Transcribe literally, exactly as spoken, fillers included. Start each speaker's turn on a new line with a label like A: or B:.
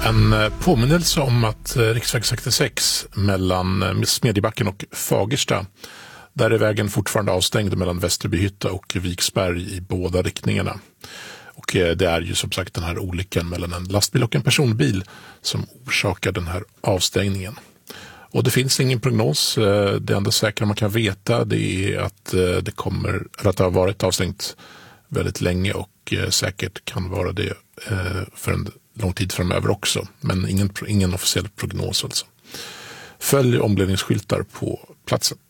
A: En påminnelse om att riksväg sextiosex mellan Smedjebacken och Fagersta, där är vägen fortfarande avstängd mellan Västerbyhytta och Viksberg i båda riktningarna. Och det är ju som sagt den här olyckan mellan en lastbil och en personbil som orsakar den här avstängningen. Och det finns ingen prognos. Det enda säkra man kan veta det är att det kommer, eller att det har varit avstängt väldigt länge och säkert kan vara det för en lång tid framöver också. Men ingen, ingen officiell prognos alltså. Följ omledningsskyltar på platsen.